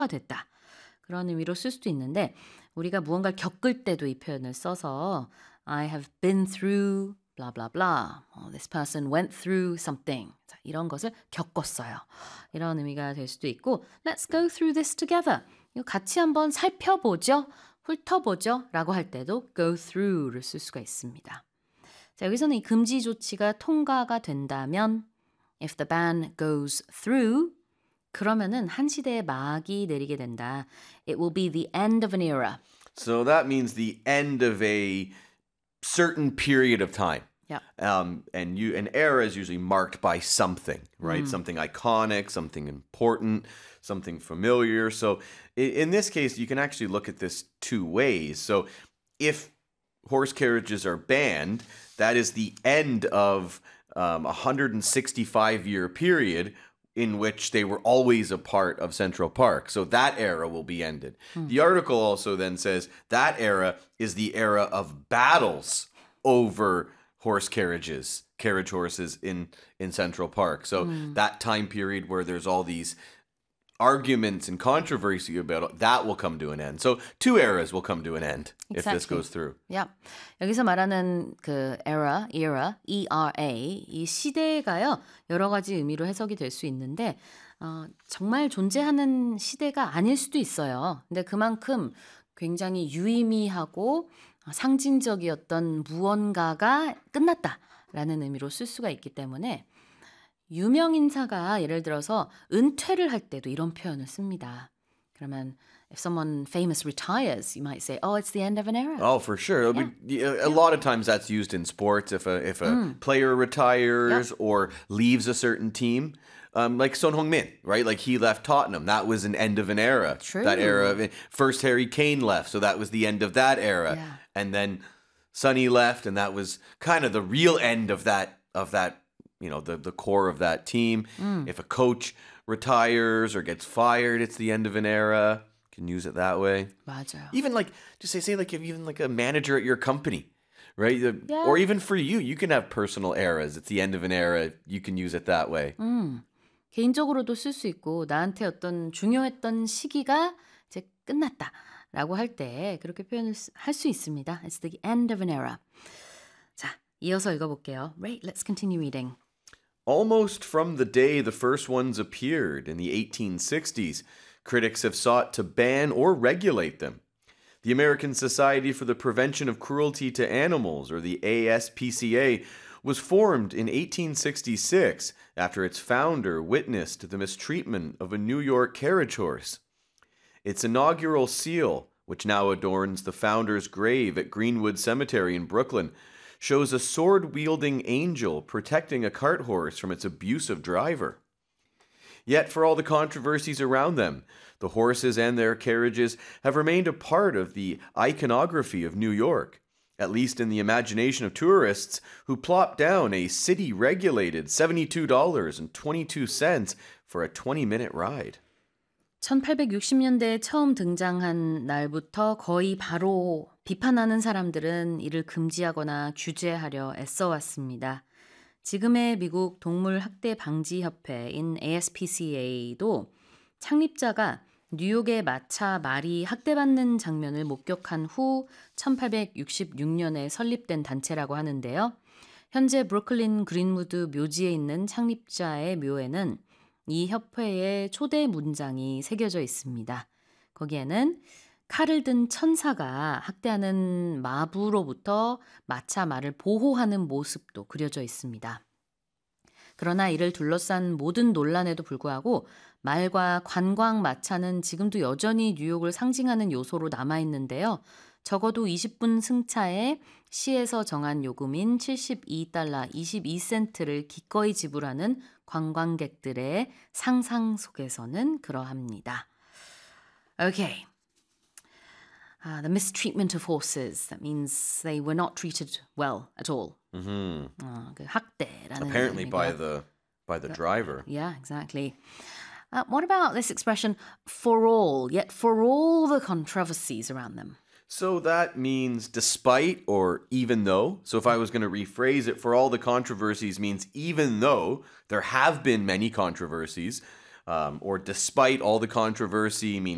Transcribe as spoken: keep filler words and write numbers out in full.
됐다. 그런 의미로 쓸 수도 있는데 우리가 무언가를 겪을 때도 이 표현을 써서 I have been through blah blah blah. 어, this person went through something. 자, 이런 것을 겪었어요. 이런 의미가 될 수도 있고 Let's go through this together. 이거 같이 한번 살펴보죠. 훑어보죠. 라고 할 때도 go through를 쓸 수가 있습니다. 자, 여기서는 이 금지 조치가 통과가 된다면 if the ban goes through 그러면은 한 시대의 막이 내리게 된다. It will be the end of an era. So that means the end of a certain period of time. Yeah. Um, and you, an era is usually marked by something, right? Something iconic, something important, something familiar. So in, in this case, you can actually look at this two ways. So if horse carriages are banned, that is the end of um, a one hundred sixty-five year period in which they were always a part of Central Park. So that era will be ended. Mm. The article also then says that era is the era of battles over horse carriages, carriage horses in, in Central Park. So mm. that time period where there's all these arguments and controversy about it, that will come to an end. So two eras will come to an end exactly. if this goes through. Yeah. 여기서 말하는 그 era, era, E R A, 이 시대가요 여러 가지 의미로 해석이 될 수 있는데 어, 정말 존재하는 시대가 아닐 수도 있어요. 근데 그만큼 굉장히 유의미하고 상징적이었던 무언가가 끝났다라는 의미로 쓸 수가 있기 때문에 유명 인사가 예를 들어서 은퇴를 할 때도 이런 표현을 씁니다. 그러면 if someone famous retires, you might say, "Oh, it's the end of an era." Oh, for sure. Yeah. Be, a, a lot of times that's used in sports. If a if a mm. player retires yep. or leaves a certain team, um, like Son Heung-min, right? Like he left Tottenham. That was an end of an era. True. That era. Of, first, Harry Kane left, so that was the end of that era. Yeah. And then Sonny left, and that was kind of the real end of that of that. You know, the, the core of that team. Mm. If a coach retires or gets fired, it's the end of an era. You can use it that way. 맞아요. Even like, just say, say like, if even like a manager at your company, right? The, yeah. Or even for you, you can have personal eras. It's the end of an era. You can use it that way. 음, 개인적으로도 쓸 수 있고 나한테 어떤 중요했던 시기가 이제 끝났다라고 할 때 그렇게 표현을 할 수 있습니다. It's the end of an era. 자, 이어서 읽어볼게요. Right, let's continue reading. Almost from the day the first ones appeared in the eighteen sixties, critics have sought to ban or regulate them. The American Society for the Prevention of Cruelty to Animals, or the A S P C A, was formed in eighteen sixty-six after its founder witnessed the mistreatment of a New York carriage horse. Its inaugural seal, which now adorns the founder's grave at Greenwood Cemetery in Brooklyn, shows a sword-wielding angel protecting a cart horse from its abusive driver. Yet, for all the controversies around them, the horses and their carriages have remained a part of the iconography of New York, at least in the imagination of tourists who plop down a city-regulated seventy-two dollars and twenty-two cents for a twenty-minute ride. 천팔백육십 년대에 처음 등장한 날부터 거의 바로 비판하는 사람들은 이를 금지하거나 규제하려 애써왔습니다. 지금의 미국 동물학대 방지 협회인 A S P C A도 창립자가 뉴욕의 마차 말이 학대받는 장면을 목격한 후 천팔백육십육 년에 설립된 단체라고 하는데요. 현재 브루클린 그린우드 묘지에 있는 창립자의 묘에는 이 협회의 초대 문장이 새겨져 있습니다. 거기에는 칼을 든 천사가 학대하는 마부로부터 마차 말을 보호하는 모습도 그려져 있습니다. 그러나 이를 둘러싼 모든 논란에도 불구하고 말과 관광 마차는 지금도 여전히 뉴욕을 상징하는 요소로 남아있는데요. 적어도 이십 분 승차에 시에서 정한 요금인 칠십이 달러 이십이 센트를 기꺼이 지불하는 관광객들의 상상 속에서는 그러합니다. Okay. Uh, the mistreatment of horses. That means they were not treated well at all. Mm-hmm. 어, 그 학대라는 Apparently 의미가. by the by the driver. Yeah, exactly. Uh, what about this expression, for all, yet for all the controversies around them? So that means despite or even though. So if I was going to rephrase it, for all the controversies means even though there have been many controversies, um, or despite all the controversy means